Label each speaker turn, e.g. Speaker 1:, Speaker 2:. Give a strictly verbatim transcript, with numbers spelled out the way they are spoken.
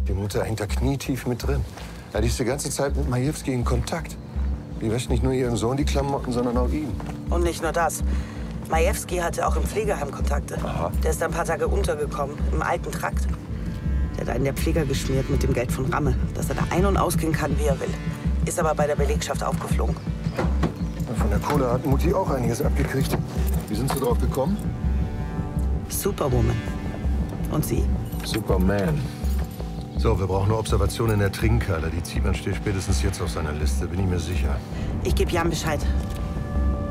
Speaker 1: Die Mutter hängt da knietief mit drin. Ja, die ist die ganze Zeit mit Majewski in Kontakt. Die wäscht nicht nur ihren Sohn die Klamotten, sondern auch ihn.
Speaker 2: Und nicht nur das. Majewski hatte auch im Pflegeheim Kontakte.
Speaker 1: Aha.
Speaker 2: Der ist ein paar Tage untergekommen, im alten Trakt. Der hat einen der Pfleger geschmiert mit dem Geld von Ramme, dass er da ein- und ausgehen kann, wie er will. Ist aber bei der Belegschaft aufgeflogen.
Speaker 1: Von der Kohle hat Mutti auch einiges abgekriegt. Wie sind Sie drauf gekommen?
Speaker 2: Superwoman. Und Sie?
Speaker 1: Superman. So, wir brauchen eine Observation in der Trinkhalle. Die zieht man spätestens jetzt auf seiner Liste, bin ich mir sicher.
Speaker 2: Ich gebe Jan Bescheid.